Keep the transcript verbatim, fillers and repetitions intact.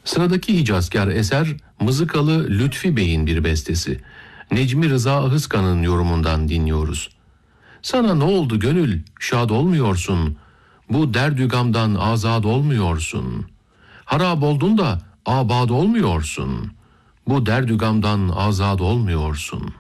Sıradaki Hicazkar eser Mızıkalı Lütfi Bey'in bir bestesi. Necmi Rıza Ahıska'nın yorumundan dinliyoruz. Sana ne oldu gönül, şad olmuyorsun, bu derdü gamdan azad olmuyorsun. Harap oldun da abad olmuyorsun, bu derdü gamdan azad olmuyorsun.